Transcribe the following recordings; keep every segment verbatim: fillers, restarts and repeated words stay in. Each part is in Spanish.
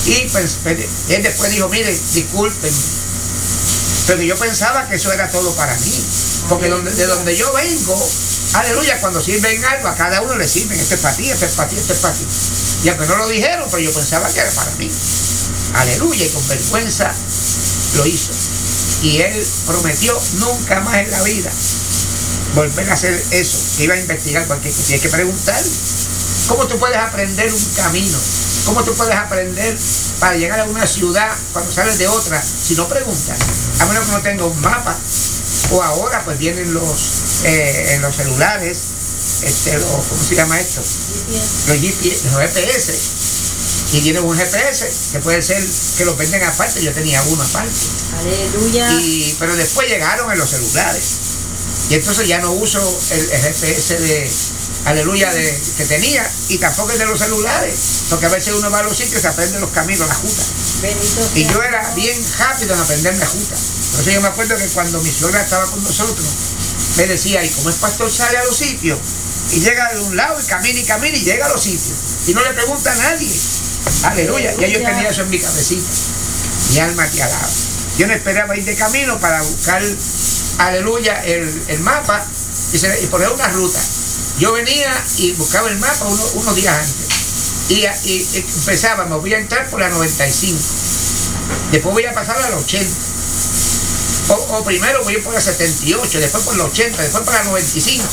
Y pues, él después dijo, mire, disculpen, pero yo pensaba que eso era todo para mí, porque donde, de donde yo vengo, aleluya, cuando sirven algo, a cada uno le sirven, este es para ti, este es para ti, este es para ti. Y aunque no lo dijeron, pero yo pensaba que era para mí. Aleluya, y con vergüenza lo hizo. Y él prometió nunca más en la vida volver a hacer eso, que iba a investigar cualquier cosa. Y hay que preguntar, ¿cómo tú puedes aprender un camino? ¿Cómo tú puedes aprender para llegar a una ciudad cuando sales de otra si no preguntas? A menos que no tenga un mapa. O ahora pues vienen los eh, en los celulares, este, los, ¿cómo se llama esto? Los G P S, los G P S. Y tienen un G P S que puede ser que lo venden aparte. Yo tenía uno aparte. Aleluya. Y, pero después llegaron en los celulares. Y entonces ya no uso el, el G P S de aleluya de, que tenía, y tampoco el de los celulares, porque a veces uno va a los sitios y se aprende los caminos, la juta. Bendito y sea yo era bien rápido en aprenderme la juta. Por eso yo me acuerdo que cuando mi suegra estaba con nosotros, me decía, y como es pastor, sale a los sitios y llega de un lado y camina y camina y llega a los sitios y no le pregunta a nadie. Aleluya. Aleluya. Ya yo tenía eso en mi cabecita. Mi alma te alaba. Yo no esperaba ir de camino para buscar, aleluya, el, el mapa y, se, y poner una ruta. Yo venía y buscaba el mapa uno, unos días antes. Y, y, y empezaba, me voy a entrar por la noventa y cinco. Después voy a pasar a la ochenta. O, o primero voy a ir por la setenta y ocho, después por la ochenta, después por la noventa y cinco.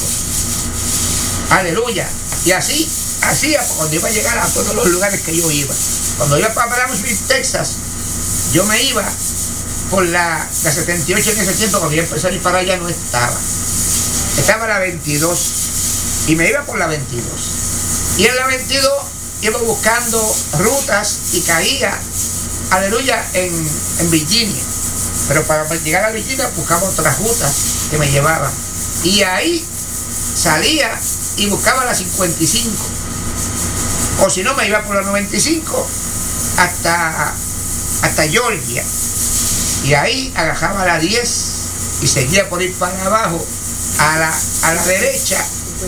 Aleluya. Y así, así cuando iba a llegar a todos los lugares que yo iba. Cuando iba para Brownsville, Texas, yo me iba por la, la setenta y ocho en ese tiempo. Cuando yo empecé a ir para allá no estaba. Estaba la veintidós. Y me iba por la veintidós. Y en la veintidós iba buscando rutas y caía, aleluya, en, en Virginia. Pero para llegar a Virginia buscaba otras rutas que me llevaban. Y ahí salía y buscaba la cincuenta y cinco. O si no, me iba por la noventa y cinco hasta, hasta Georgia. Y ahí agarraba la diez y seguía por ir para abajo a la, a la derecha.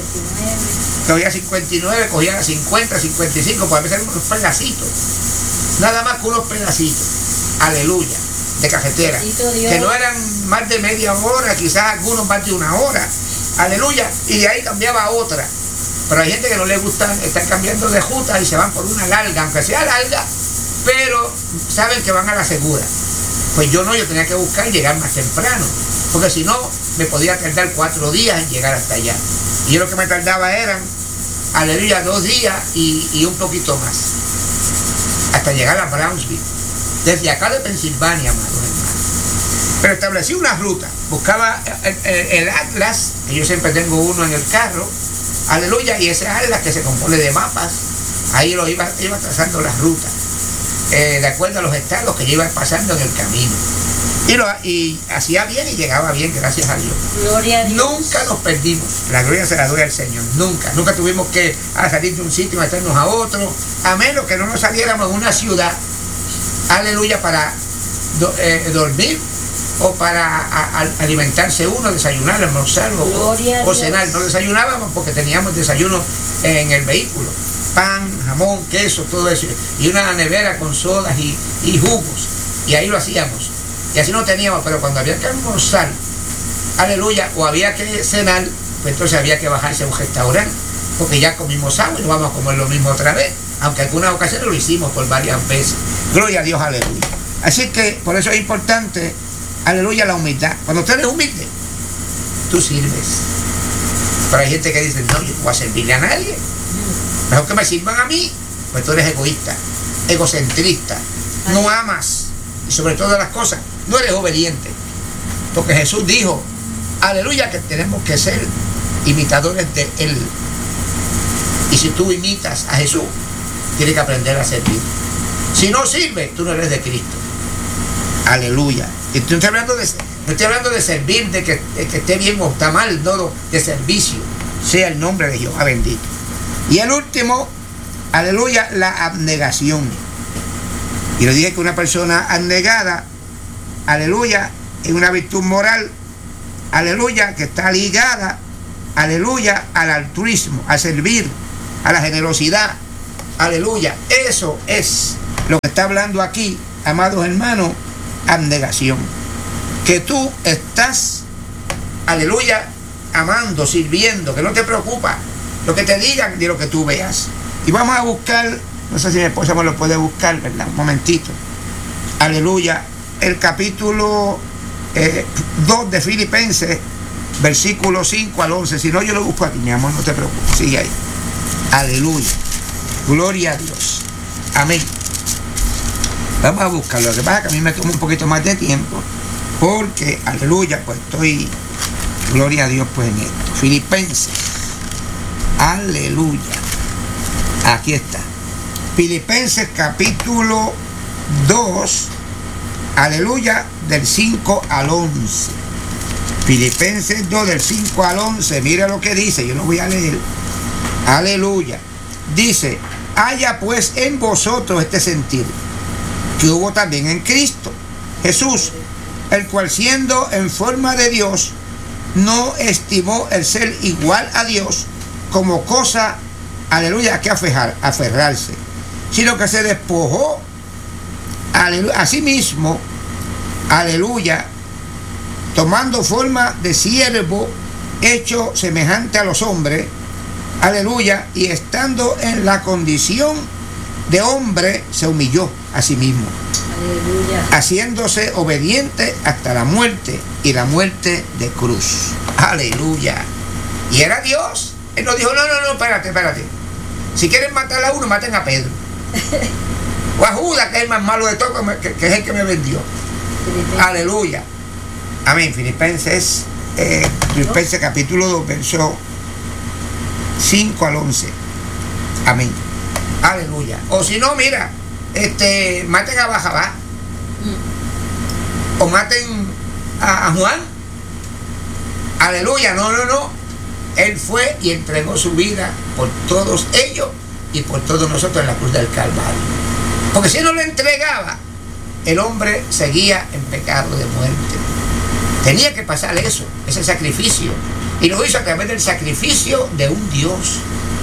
Cogía cincuenta y nueve, cogía la cincuenta, cincuenta y cinco, pues a veces unos pedacitos. Nada más que unos pedacitos. Aleluya. De carretera. Que no eran más de media hora, quizás algunos más de una hora. Aleluya. Y de ahí cambiaba a otra. Pero hay gente que no le gusta estar cambiando de ruta y se van por una larga, aunque sea larga, pero saben que van a la segura. Pues yo no, yo tenía que buscar y llegar más temprano, porque si no, me podía tardar cuatro días en llegar hasta allá. Y yo lo que me tardaba eran, aleluya, dos días y, y un poquito más, hasta llegar a Brownsville, desde acá de Pensilvania, amados hermanos. Pero establecí una ruta, buscaba el, el, el atlas, que yo siempre tengo uno en el carro, aleluya, y ese atlas que se compone de mapas, ahí lo iba, iba trazando las rutas. Eh, de acuerdo a los estados que yo iba pasando en el camino. Y, lo, y hacía bien y llegaba bien, gracias a Dios. Gloria a Dios. Nunca nos perdimos. La gloria se la doy al Señor. Nunca. Nunca tuvimos que salir de un sitio y meternos a otro. A menos que no nos saliéramos en una ciudad, aleluya, para do, eh, dormir o para a, a, alimentarse uno, desayunar, almorzar o, o cenar. No desayunábamos porque teníamos desayuno en el vehículo. Pan, jamón, queso, todo eso, y una nevera con sodas y, y jugos, y ahí lo hacíamos, y así no teníamos. Pero cuando había que almorzar, aleluya, o había que cenar, pues entonces había que bajarse a un restaurante, porque ya comimos agua y no vamos a comer lo mismo otra vez, aunque algunas ocasiones lo hicimos por varias veces. Gloria a Dios, aleluya. Así que por eso es importante, aleluya, la humildad. Cuando tú eres humilde, tú sirves. Pero hay gente que dice, no, yo no voy a servirle a nadie, mejor que me sirvan a mí. Pues tú eres egoísta, egocentrista, no amas, y sobre todas las cosas no eres obediente, porque Jesús dijo, aleluya, que tenemos que ser imitadores de Él. Y si tú imitas a Jesús, tienes que aprender a servir. Si no sirves, tú no eres de Cristo. Aleluya. Y estoy hablando de, no estoy hablando de servir, de que, de que esté bien o está mal, no, de servicio. Sea el nombre de Jehová bendito. Y el último, aleluya, la abnegación. Y le dije que una persona abnegada, aleluya, es una virtud moral, aleluya, que está ligada, aleluya, al altruismo, a servir, a la generosidad, aleluya. Eso es lo que está hablando aquí, amados hermanos, abnegación. Que tú estás, aleluya, amando, sirviendo, que no te preocupa lo que te digan ni lo que tú veas. Y vamos a buscar, no sé si mi esposa me lo puede buscar, ¿verdad? Un momentito. Aleluya. El capítulo eh, dos de Filipenses, versículo cinco al once. Si no, yo lo busco aquí, mi amor, no te preocupes. Sigue ahí. Aleluya. Gloria a Dios. Amén. Vamos a buscarlo. Lo que pasa es que a mí me toma un poquito más de tiempo, porque, aleluya, pues estoy, gloria a Dios, pues en esto. Filipenses. Aleluya. Aquí está. Filipenses capítulo dos. Aleluya, del cinco al once. Filipenses dos, del cinco al once. Mira lo que dice, yo lo voy a leer. Aleluya. Dice: haya pues en vosotros este sentir que hubo también en Cristo Jesús, el cual siendo en forma de Dios, no estimó el ser igual a Dios como cosa, aleluya, que aferrar, aferrarse, sino que se despojó a sí mismo, aleluya, tomando forma de siervo, hecho semejante a los hombres, aleluya, y estando en la condición de hombre, se humilló a sí mismo, aleluya, haciéndose obediente hasta la muerte, y la muerte de cruz. Aleluya. Y era Dios. Él nos dijo: no, no, no, espérate, espérate. Si quieren matar a uno, maten a Pedro. O a Judas, que es el más malo de todo, que, que es el que me vendió. Aleluya. Amén. Filipenses, eh, Filipenses capítulo dos, verso cinco al once. Amén. Aleluya. O si no, mira, este, maten a Barrabás. O maten a, a Juan. Aleluya. No, no, no. Él fue y entregó su vida por todos ellos y por todos nosotros en la cruz del Calvario. Porque si no lo entregaba, el hombre seguía en pecado de muerte. Tenía que pasar eso, ese sacrificio. Y lo hizo a través del sacrificio de un Dios.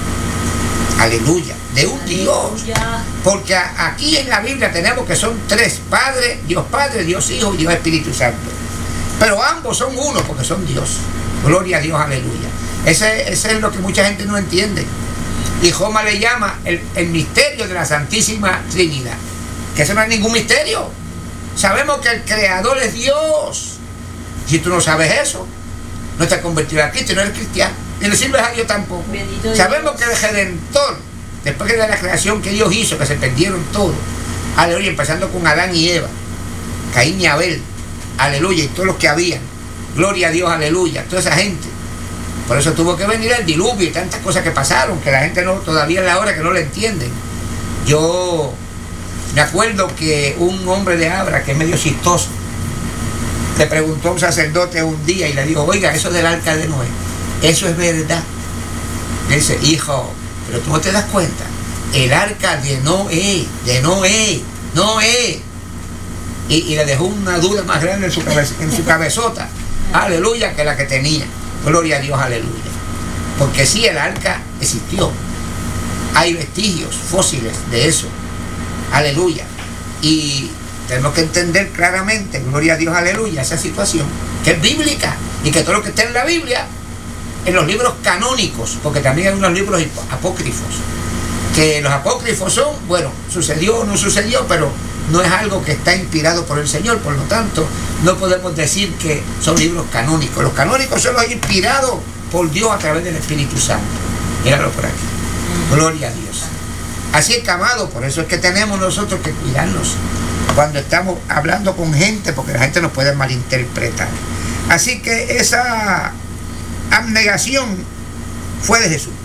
Aleluya, de un Aleluya. Dios. Porque aquí en la Biblia tenemos que son tres: Padre, Dios Padre, Dios Hijo y Dios Espíritu Santo. Pero ambos son uno porque son Dios. Gloria a Dios, aleluya. Ese, ese es lo que mucha gente no entiende. Y Joma le llama el, el misterio de la Santísima Trinidad. Que eso no es ningún misterio. Sabemos que el Creador es Dios. Si tú no sabes eso, no te has convertido a Cristo y no eres cristiano. Y no sirves a Dios tampoco. Bendito Sabemos Dios. Que el Redentor, después de la creación que Dios hizo, que se perdieron todos, aleluya, empezando con Adán y Eva, Caín y Abel, aleluya, y todos los que habían, gloria a Dios, aleluya, toda esa gente. Por eso tuvo que venir el diluvio y tantas cosas que pasaron, que la gente no, todavía es la hora que no lo entienden. Yo me acuerdo que un hombre de Abra, que es medio chistoso, le preguntó a un sacerdote un día y le dijo: oiga, eso del arca de Noé, eso es verdad. Le dice: hijo, pero tú no te das cuenta, el arca de Noé, de Noé, Noé. Y, y le dejó una duda más grande en su, cabeza, en su cabezota, aleluya, que la que tenía. Gloria a Dios, aleluya. Porque sí, el arca existió. Hay vestigios fósiles de eso. Aleluya. Y tenemos que entender claramente, gloria a Dios, aleluya, esa situación, que es bíblica. Y que todo lo que está en la Biblia, en los libros canónicos, porque también hay unos libros apócrifos, que los apócrifos son, bueno, sucedió o no sucedió, pero no es algo que está inspirado por el Señor. Por lo tanto, no podemos decir que son libros canónicos. Los canónicos son los inspirados por Dios a través del Espíritu Santo. Míralo por aquí. Gloria a Dios. Así es que, amado, por eso es que tenemos nosotros que cuidarnos cuando estamos hablando con gente, porque la gente nos puede malinterpretar. Así que esa abnegación fue de Jesús.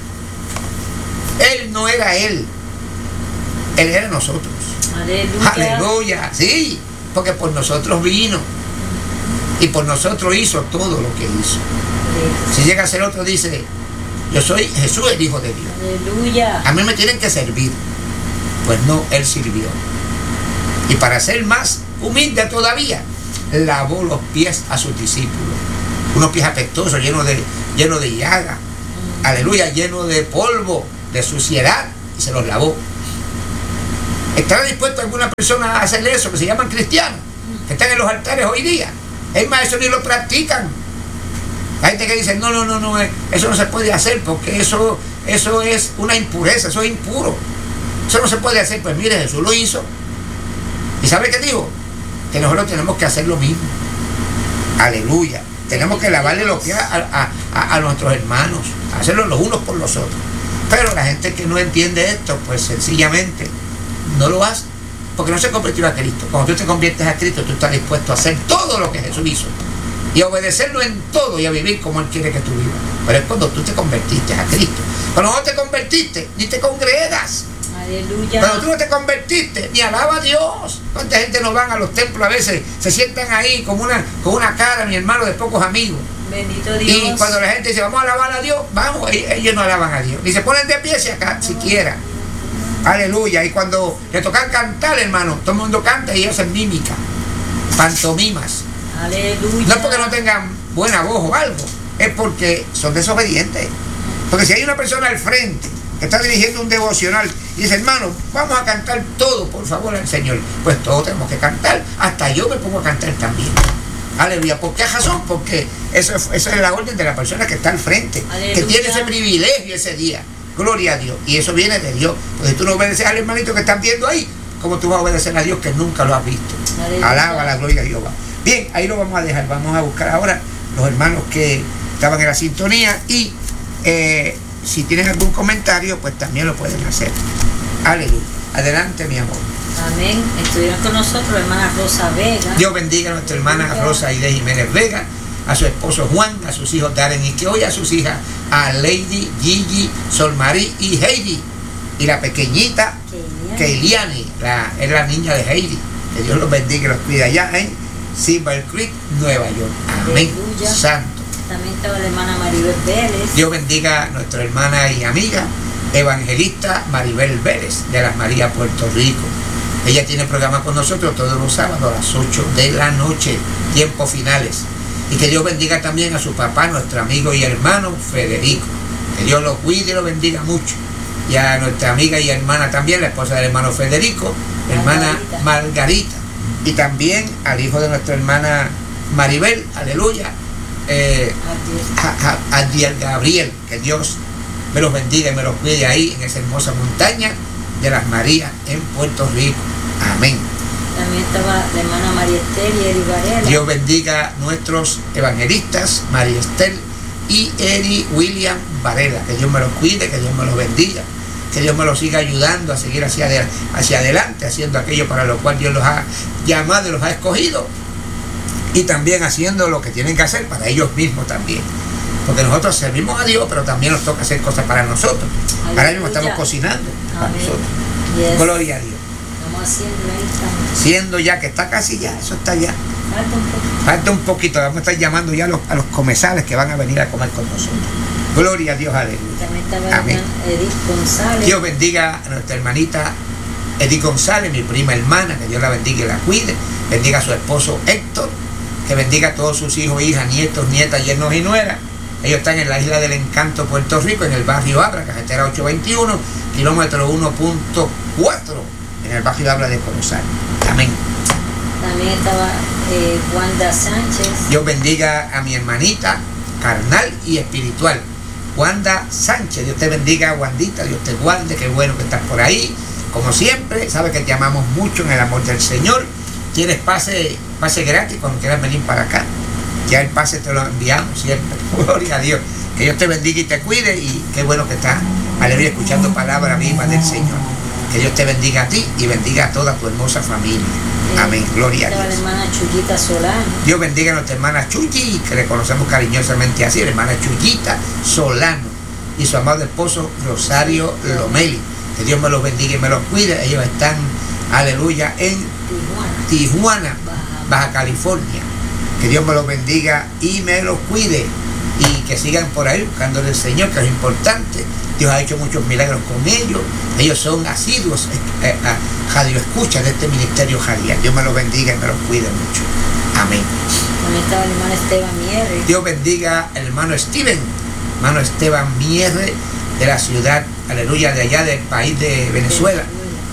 Él no era Él. Él era nosotros. Aleluya. Aleluya, sí, porque por nosotros vino y por nosotros hizo todo lo que hizo. Si llega a ser otro, dice: yo soy Jesús, el Hijo de Dios. Aleluya. A mí me tienen que servir. Pues no, Él sirvió. Y para ser más humilde todavía, lavó los pies a sus discípulos. Unos pies apestosos, llenos de, llenos de llaga. Aleluya, llenos de polvo, de suciedad, y se los lavó. ¿Estará dispuesto alguna persona a hacer eso, que se llaman cristianos, que están en los altares hoy día? Es más, eso ni lo practican. Hay gente que dice, no, no, no, no, eso no se puede hacer porque eso, eso es una impureza, eso es impuro. Eso no se puede hacer. Pues mire, Jesús lo hizo. ¿Y sabe qué dijo? Que nosotros tenemos que hacer lo mismo. Aleluya. Tenemos que lavarle los pies a, a, a, a nuestros hermanos, hacerlo los unos por los otros. Pero la gente que no entiende esto, pues sencillamente no lo hace, porque no se convirtió a Cristo. Cuando tú te conviertes a Cristo, tú estás dispuesto a hacer todo lo que Jesús hizo y a obedecerlo en todo y a vivir como Él quiere que tú vivas. Pero es cuando tú te convertiste a Cristo. Cuando no te convertiste, ni te congregas. Aleluya. Cuando tú no te convertiste, ni alaba a Dios. ¿Cuánta gente no van a los templos a veces? Se sientan ahí con una, con una cara, mi hermano, de pocos amigos. Bendito Dios. Y cuando la gente dice, vamos a alabar a Dios, vamos, ellos no alaban a Dios. Ni se ponen de pie si acá, siquiera. Aleluya. Y cuando le tocan cantar, hermano, todo el mundo canta y ellos hacen mímica, pantomimas. Aleluya. No es porque no tengan buena voz o algo, es porque son desobedientes. Porque si hay una persona al frente que está dirigiendo un devocional y dice, hermano, vamos a cantar todo, por favor, al Señor, pues todos tenemos que cantar. Hasta yo me pongo a cantar también. Aleluya. ¿Por qué razón? Porque eso, eso es la orden de la persona que está al frente. Aleluya. Que tiene ese privilegio ese día. Gloria a Dios. Y eso viene de Dios. Porque si tú no obedeces al hermanito que están viendo ahí, ¿cómo tú vas a obedecer a Dios que nunca lo has visto? Aleluya. Alaba la gloria de Jehová. Bien, ahí lo vamos a dejar. Vamos a buscar ahora los hermanos que estaban en la sintonía y eh, si tienen algún comentario, pues también lo pueden hacer. Aleluya. Adelante, mi amor. Amén. Estuvieron con nosotros la hermana Rosa Vega. Dios bendiga a nuestra hermana Rosa Aide Jiménez Vega, a su esposo Juan, a sus hijos Darren y que hoy a sus hijas, a Lady, Gigi, Solmarí y Heidi. Y la pequeñita, Keiliani, la, es la niña de Heidi. Que Dios los bendiga y los cuida allá en Silver Creek, Nueva York. Amén. Aleluya. Santo. También estaba la hermana Maribel Vélez. Dios bendiga a nuestra hermana y amiga evangelista Maribel Vélez, de las Marías, Puerto Rico. Ella tiene programa con nosotros todos los sábados a las ocho de la noche, tiempos finales. Y que Dios bendiga también a su papá, nuestro amigo y hermano Federico. Que Dios lo cuide y lo bendiga mucho. Y a nuestra amiga y hermana también, la esposa del hermano Federico, hermana Margarita. Margarita. Y también al hijo de nuestra hermana Maribel, aleluya, eh, Adiel Gabriel. Que Dios me los bendiga y me los cuide ahí en esa hermosa montaña de las Marías en Puerto Rico. Amén. También estaba la hermana María Estel y Eri Varela. Dios bendiga a nuestros evangelistas, María Estel y Eri William Varela. Que Dios me los cuide, que Dios me los bendiga, que Dios me los siga ayudando a seguir hacia, de, hacia adelante, haciendo aquello para lo cual Dios los ha llamado y los ha escogido. Y también haciendo lo que tienen que hacer para ellos mismos también. Porque nosotros servimos a Dios, pero también nos toca hacer cosas para nosotros. Aleluya. Ahora mismo estamos cocinando para Amén. Nosotros. Yes. Gloria a Dios. Estamos haciendo ahí, estamos. Siendo ya que está casi ya, eso está ya. Falta un poquito. Falta un poquito, vamos a estar llamando ya a los, a los comensales que van a venir a comer con nosotros. Gloria a Dios, aleluya. También estaba Amén. Edith González. Dios bendiga a nuestra hermanita Edith González, mi prima hermana, que Dios la bendiga y la cuide. Bendiga a su esposo Héctor, que bendiga a todos sus hijos, hijas, nietos, nietas, yernos y nueras. Ellos están en la Isla del Encanto, Puerto Rico, en el barrio Abra, carretera ocho veintiuno, kilómetro uno punto cuatro, en el barrio Abra de Corozal. Amén. También estaba eh, Wanda Sánchez. Dios bendiga a mi hermanita, carnal y espiritual, Wanda Sánchez. Dios te bendiga, Wandita, Dios te guarde, qué bueno que estás por ahí. Como siempre, sabes que te amamos mucho en el amor del Señor. Quieres pase, pase gratis cuando quieras venir para acá. Ya el pase te lo enviamos siempre. Gloria a Dios. Que Dios te bendiga y te cuide. Y qué bueno que estás, aleluya, escuchando palabra viva del Señor. Que Dios te bendiga a ti y bendiga a toda tu hermosa familia. Amén. Gloria a Dios. La hermana Chuyita Solano. Dios bendiga a nuestra hermana Chuyi, que le conocemos cariñosamente así, la hermana Chuyita Solano. Y su amado esposo Rosario Lomeli. Que Dios me los bendiga y me los cuide. Ellos están, aleluya, en Tijuana, Tijuana Baja California. Que Dios me los bendiga y me los cuide. Y que sigan por ahí buscándole al Señor, que es importante. Dios ha hecho muchos milagros con ellos. Ellos son asiduos eh, a radio escucha de este ministerio Jadial. Dios me los bendiga y me los cuide mucho. Amén. También estaba el hermano Esteban Mierre. Dios bendiga al hermano Steven, hermano Esteban Mierre, de la ciudad, aleluya, de allá del país de Venezuela.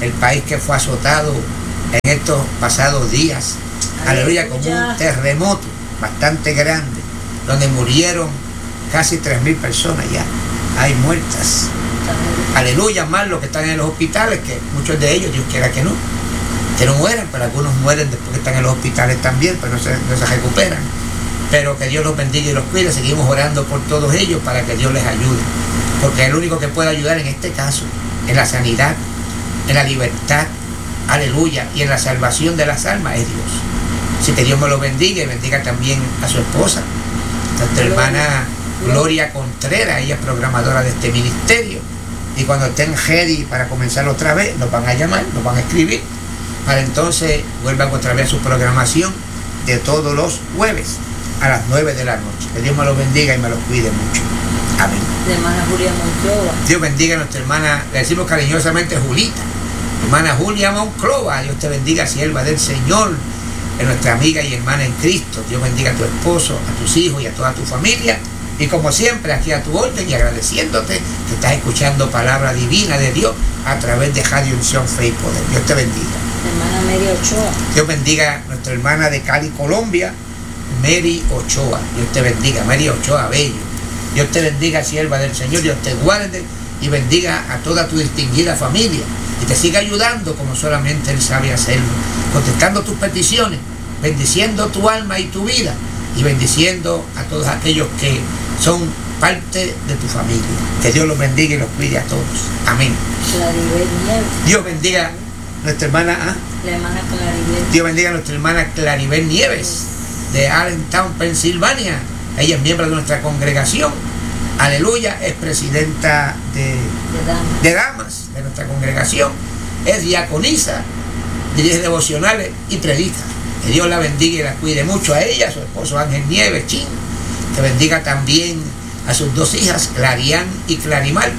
el país que fue azotado en estos pasados días, aleluya, con un terremoto bastante grande, donde murieron casi tres mil personas ya, hay muertas, aleluya, más los que están en los hospitales, que muchos de ellos, Dios quiera que no, que no mueran, pero algunos mueren después que están en los hospitales también, pero no se, no se recuperan. Pero que Dios los bendiga y los cuide. Seguimos orando por todos ellos para que Dios les ayude, porque el único que puede ayudar en este caso, en la sanidad, en la libertad, aleluya, y en la salvación de las almas, es Dios. Así que Dios me lo bendiga y bendiga también a su esposa, nuestra hermana Gloria Contreras. Ella es programadora de este ministerio, y cuando estén ready para comenzar otra vez, nos van a llamar, nos van a escribir, para entonces vuelvan otra vez a su programación de todos los jueves a las nueve de la noche. Que Dios me los bendiga y me los cuide mucho. Amén. La hermana Julia Monclova. Dios bendiga a nuestra hermana, le decimos cariñosamente Julita, hermana Julia Monclova. Dios te bendiga, sierva del Señor, es nuestra amiga y hermana en Cristo. Dios bendiga a tu esposo, a tus hijos y a toda tu familia. Y como siempre, aquí a tu orden y agradeciéndote que estás escuchando palabra divina de Dios a través de Radio Unción Fe y Poder. Dios te bendiga. Hermana Mary Ochoa. Dios bendiga a nuestra hermana de Cali, Colombia, Mary Ochoa. Dios te bendiga, Mary Ochoa Bello. Dios te bendiga, sierva del Señor. Dios te guarde y bendiga a toda tu distinguida familia, y te siga ayudando como solamente Él sabe hacerlo, contestando tus peticiones, bendiciendo tu alma y tu vida, y bendiciendo a todos aquellos que son parte de tu familia. Que Dios los bendiga y los cuide a todos. Amén. Claribel Nieves. Dios bendiga a nuestra hermana, ¿ah? La hermana Claribel. Dios bendiga a nuestra hermana Claribel Nieves, de Allentown, Pensilvania. Ella es miembro de nuestra congregación. Aleluya, es presidenta de, De damas. de damas de nuestra congregación. Es diaconisa, dirige devocionales y predica. Que Dios la bendiga y la cuide mucho a ella, a su esposo Ángel Nieves, Chin. Que bendiga también a sus dos hijas, Clarián y Clarimar.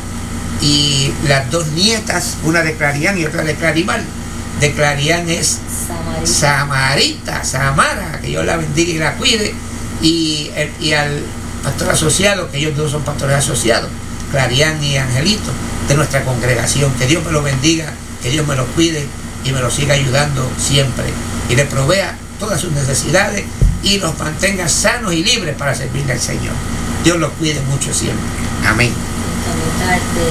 Y las dos nietas, una de Clarián y otra de Clarimar. De Clarián es Samarita. Samarita, Samara, que Dios la bendiga y la cuide. Y, y al pastor asociado, que ellos dos son pastores asociados, Clarián y Angelito, de nuestra congregación. Que Dios me lo bendiga, que Dios me lo cuide y me lo siga ayudando siempre, y le provea todas sus necesidades y los mantenga sanos y libres para servirle al Señor. Dios los cuide mucho siempre. Amén. También está este,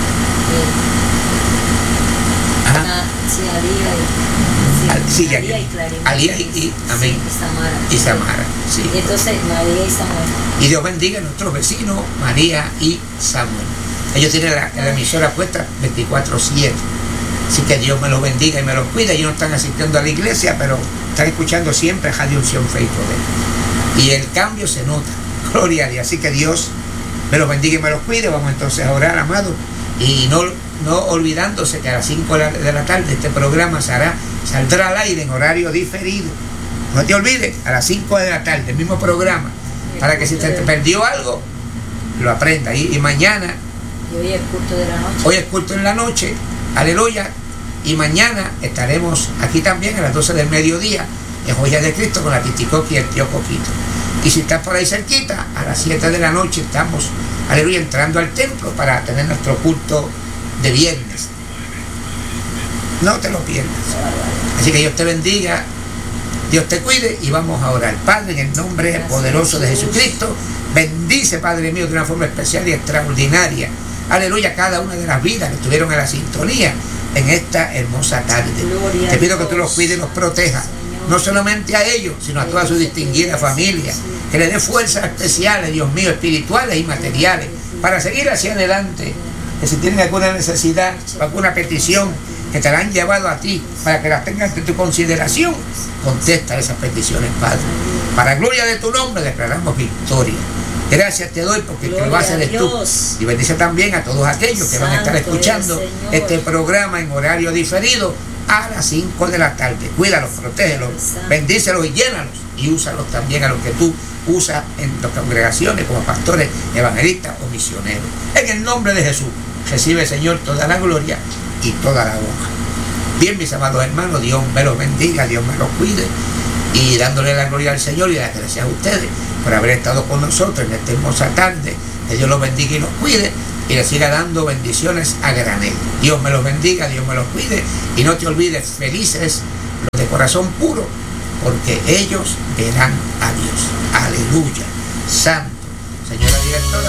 eh, Ajá. una- sí, Alía y, Al- sí, sí, Alía Alía. y Claribel. Alía y- y- amén. Sí, y Samara. Y Samara, sí. Y entonces María y Samuel. Y Dios bendiga a nuestros vecinos, María y Samuel. Ellos tienen la, la emisora puesta veinticuatro siete. Así que Dios me los bendiga y me los cuida. Ellos no están asistiendo a la iglesia, pero están escuchando siempre Radio Unción Fe y Poder. Y el cambio se nota. Gloria a Dios. Así que Dios me los bendiga y me los cuide. Vamos entonces a orar, amado. Y no, no olvidándose que a las cinco de la, de la tarde este programa será, saldrá al aire en horario diferido. No te olvides, a las cinco de la tarde, el mismo programa, para que si te, te perdió algo, lo aprenda. Y, y mañana, Y hoy el culto de la noche. hoy es culto en la noche, aleluya, y mañana estaremos aquí también a las doce del mediodía, en Joyas de Cristo, con la Titicoqui y el tío Coquito. Y si estás por ahí cerquita, a las siete de la noche estamos, aleluya, entrando al templo para tener nuestro culto de viernes. No te lo pierdas. Así que Dios te bendiga, Dios te cuide, y vamos a orar. Padre, en el nombre Gracias, poderoso de Jesús. Jesucristo, bendice, Padre mío, de una forma especial y extraordinaria, aleluya, cada una de las vidas que estuvieron en la sintonía en esta hermosa tarde. Gloria Te a pido que Dios. tú los cuides y los protejas, Señor. no solamente a ellos, sino a toda su distinguida familia. Que le dé fuerzas especiales, Dios mío, espirituales y materiales, para seguir hacia adelante. Que si tienen alguna necesidad o alguna petición que te la han llevado a ti, para que las tengas en tu consideración, contesta esas peticiones, Padre. Para gloria de tu nombre declaramos victoria. Gracias te doy porque el que lo hace eres tú. Dios. Y bendice también a todos aquellos que van a estar Santo escuchando eres, Señor. este programa en horario diferido a las cinco de la tarde. Cuídalos, protégelos, Santo. bendícelos y llénalos, y úsalos también a los que tú usas en las congregaciones como pastores, evangelistas o misioneros. En el nombre de Jesús, recibe, Señor, toda la gloria y toda la honra. Bien, mis amados hermanos, Dios me los bendiga, Dios me los cuide, y dándole la gloria al Señor y las gracias a ustedes por haber estado con nosotros en esta hermosa tarde. Que Dios los bendiga y los cuide, y le siga dando bendiciones a granel. Dios me los bendiga, Dios me los cuide, y no te olvides, felices los de corazón puro, porque ellos verán a Dios. Aleluya. Santo. Señora directora.